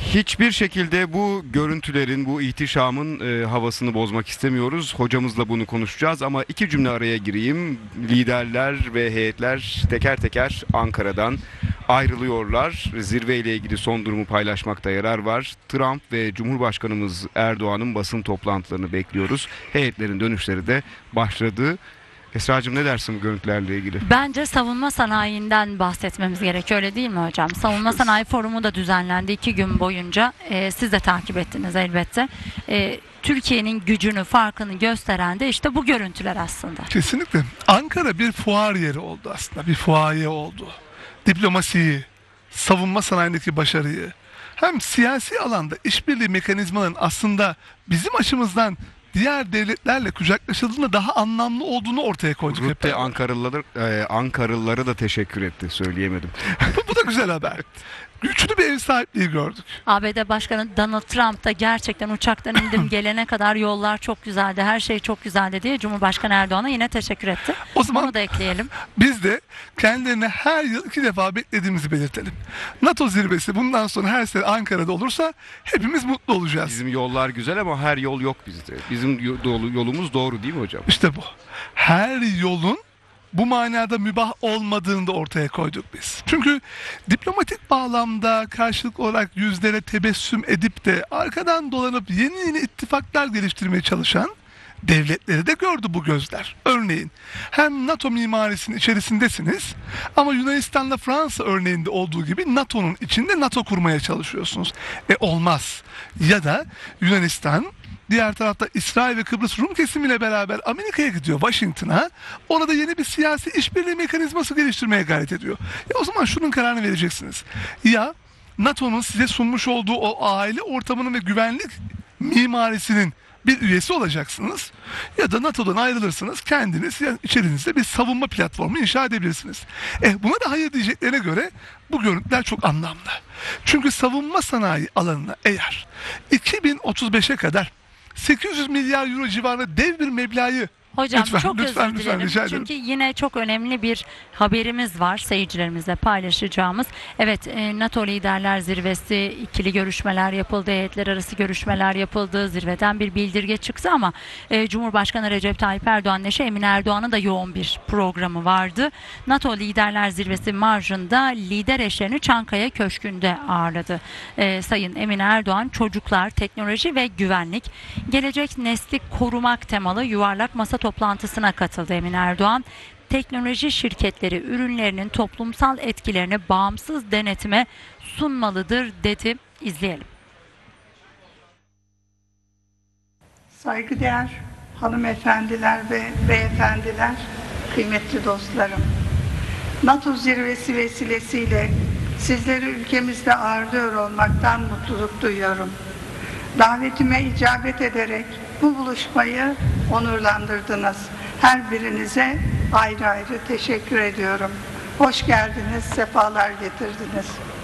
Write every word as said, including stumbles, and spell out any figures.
Hiçbir şekilde bu görüntülerin, bu ihtişamın e, havasını bozmak istemiyoruz. Hocamızla bunu konuşacağız ama iki cümle araya gireyim. Liderler ve heyetler teker teker Ankara'dan ayrılıyorlar. Zirve ile ilgili son durumu paylaşmakta yarar var. Trump ve Cumhurbaşkanımız Erdoğan'ın basın toplantılarını bekliyoruz. Heyetlerin dönüşleri de başladı. Esra'cığım, ne dersin bu görüntülerle ilgili? Bence savunma sanayinden bahsetmemiz gerekiyor, öyle değil mi hocam? Savunma Sanayi Forumu da düzenlendi iki gün boyunca. Ee, siz de takip ettiniz elbette. Ee, Türkiye'nin gücünü, farkını gösteren de işte bu görüntüler aslında. Kesinlikle. Ankara bir fuar yeri oldu aslında. Bir fuaye oldu. Diplomasiyi, savunma sanayindeki başarıyı, hem siyasi alanda işbirliği mekanizmaların aslında bizim açımızdan diğer devletlerle kucaklaşıldığında daha anlamlı olduğunu ortaya koyduk. Rutte hep Ankaralıları, e, Ankaralılara da teşekkür etti. Söyleyemedim. bu, bu da güzel haber. Güçlü bir ev sahipliği gördük. A B D Başkanı Donald Trump da gerçekten uçaktan indim gelene kadar yollar çok güzeldi, her şey çok güzeldi diye Cumhurbaşkanı Erdoğan'a yine teşekkür etti. O zaman onu da ekleyelim. Biz de kendilerine her yıl iki defa beklediğimizi belirtelim. NATO zirvesi bundan sonra her sene Ankara'da olursa hepimiz mutlu olacağız. Bizim yollar güzel ama her yol yok bizde. Bizim yolumuz doğru değil mi hocam? İşte bu. Her yolun bu manada mübah olmadığını da ortaya koyduk biz. Çünkü diplomatik bağlamda karşılıklı olarak yüzlere tebessüm edip de arkadan dolanıp yeni yeni ittifaklar geliştirmeye çalışan devletleri de gördü bu gözler. Örneğin hem NATO mimarisinin içerisindesiniz ama Yunanistan'la Fransa örneğinde olduğu gibi NATO'nun içinde NATO kurmaya çalışıyorsunuz. E olmaz. Ya da Yunanistan diğer tarafta İsrail ve Kıbrıs Rum kesimiyle beraber Amerika'ya gidiyor, Washington'a. Orada yeni bir siyasi işbirliği mekanizması geliştirmeye gayret ediyor. Ya o zaman şunun kararını vereceksiniz. Ya NATO'nun size sunmuş olduğu o aile ortamının ve güvenlik mimarisinin bir üyesi olacaksınız ya da NATO'dan ayrılırsınız, kendiniz yani içerinizde bir savunma platformu inşa edebilirsiniz. Eh buna da hayır diyeceklerine göre bu görüntüler çok anlamlı. Çünkü savunma sanayi alanına eğer iki bin otuz beşe kadar sekiz yüz milyar euro civarında dev bir meblağı. Hocam lütfen, çok lütfen, özür lütfen, dilerim. Çünkü yine çok önemli bir haberimiz var seyircilerimizle paylaşacağımız. Evet, NATO Liderler Zirvesi, ikili görüşmeler yapıldı, heyetler arası görüşmeler yapıldı, zirveden bir bildirge çıktı ama e, Cumhurbaşkanı Recep Tayyip Erdoğan eşi Emine Erdoğan'ın da yoğun bir programı vardı. NATO Liderler Zirvesi marjında lider eşlerini Çankaya Köşkü'nde ağırladı. E, Sayın Emine Erdoğan, çocuklar, teknoloji ve güvenlik, gelecek nesli korumak temalı yuvarlak masa toplantısına katıldı Emine Erdoğan. Teknoloji şirketleri ürünlerinin toplumsal etkilerini bağımsız denetime sunmalıdır dedi. İzleyelim. Saygıdeğer hanımefendiler ve beyefendiler, kıymetli dostlarım. NATO zirvesi vesilesiyle sizleri ülkemizde ağırlıyor olmaktan mutluluk duyuyorum. Davetime icabet ederek bu buluşmayı onurlandırdınız. Her birinize ayrı ayrı teşekkür ediyorum. Hoş geldiniz, sefalar getirdiniz.